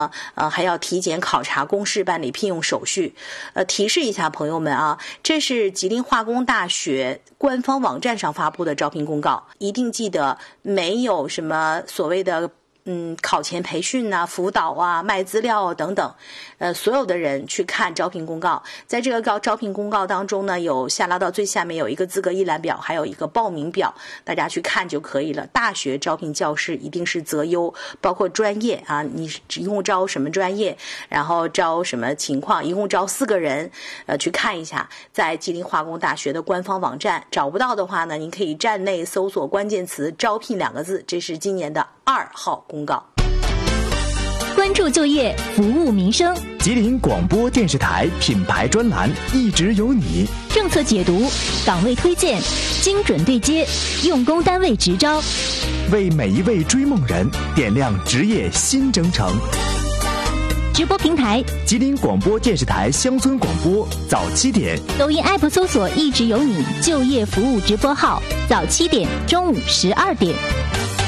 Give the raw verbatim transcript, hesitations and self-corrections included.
呃，还要体检考察公示办理聘用手续。呃，提示一下朋友们啊，这是吉林化工大学官方网站上发布的招聘公告，一定记得没有什么所谓的嗯，考前培训啊、辅导啊、卖资料啊等等，呃，所有的人去看招聘公告。在这个招招聘公告当中呢，有下拉到最下面有一个资格一览表，还有一个报名表，大家去看就可以了。大学招聘教师一定是择优，包括专业啊，你一共招什么专业，然后招什么情况，一共招四个人，呃，去看一下，在吉林化工大学的官方网站。找不到的话呢，您可以站内搜索关键词招聘两个字，这是今年的二号公告。 关注就业，服务民生。 吉林广播电视台品牌专栏一直有你， 政策解读，岗位推荐，精准对接，用工单位直招， 为每一位追梦人点亮职业新征程。 直播平台： 吉林广播电视台乡村广播早七点， 抖音 app 搜索一直有你就业服务直播号，早七点，中午十二点。